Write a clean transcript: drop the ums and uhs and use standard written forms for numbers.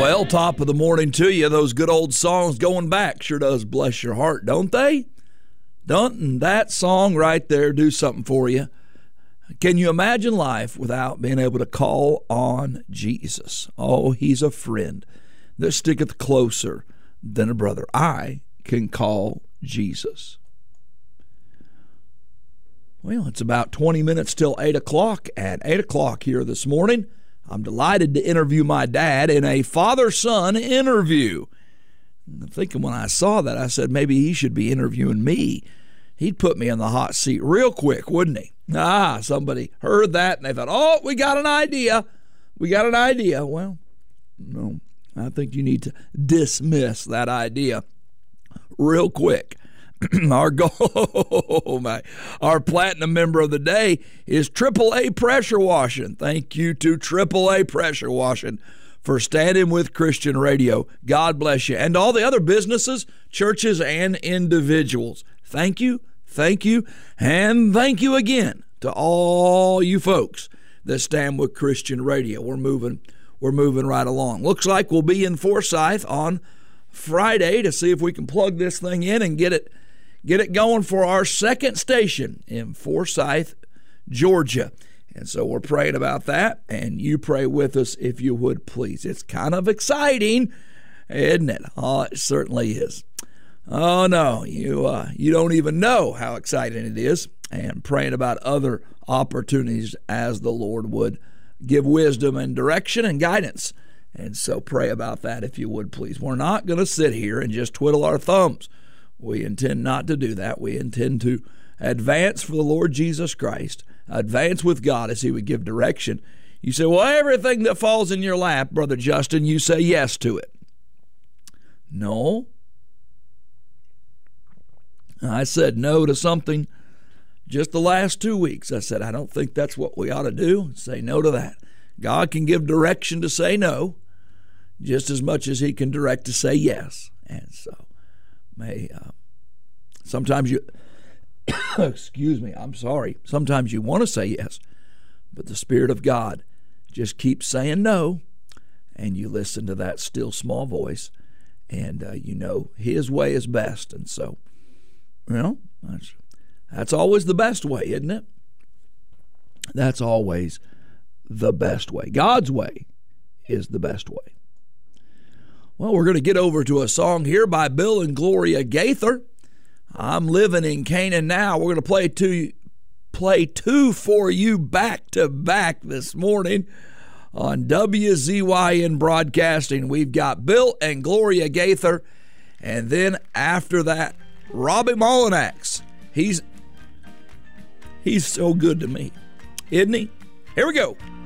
Well, top of the morning to you. Those good old songs going back sure does bless your heart, don't they? Doesn't that song right there do something for you? Can you imagine life without being able to call on Jesus? Oh, he's a friend that sticketh closer than a brother. I can call Jesus. Well, it's about 20 minutes till 8 o'clock. At 8 o'clock here this morning, I'm delighted to interview my dad in a father-son interview. I'm thinking when I saw that, I said maybe he should be interviewing me. He'd put me in the hot seat real quick, wouldn't he? Somebody heard that and they thought, oh, we got an idea. Well, no, I think you need to dismiss that idea real quick. Our platinum member of the day is AAA Pressure Washing. Thank you to AAA Pressure Washing for standing with Christian Radio. God bless you. And all the other businesses, churches, and individuals. Thank you, and thank you again to all you folks that stand with Christian Radio. We're moving right along. Looks like we'll be in Forsyth on Friday to see if we can plug this thing in and get it going for our second station in Forsyth, Georgia. And so we're praying about that, and you pray with us if you would, please. It's kind of exciting, isn't it? Oh, it certainly is. Oh, no, you don't even know how exciting it is, and praying about other opportunities as the Lord would give wisdom and direction and guidance. And so pray about that if you would, please. We're not going to sit here and just twiddle our thumbs. We intend not to do that. We intend to advance for the Lord Jesus Christ, advance with God as he would give direction. You say, well, everything that falls in your lap, Brother Justin, you say yes to it. No. I said no to something just the last 2 weeks. I said, I don't think that's what we ought to do. Say no to that. God can give direction to say no just as much as he can direct to say yes. And so sometimes you excuse me, I'm sorry. Sometimes you want to say yes, but the Spirit of God just keeps saying no, and you listen to that still small voice, and you know his way is best. And so, that's always the best way, isn't it? That's always the best way. God's way is the best way. Well, we're going to get over to a song here by Bill and Gloria Gaither. I'm living in Canaan now. We're going to play two for you back to back this morning on WZYN Broadcasting. We've got Bill and Gloria Gaither, and then after that, Robbie Mullinax. He's so good to me, isn't he? Here we go.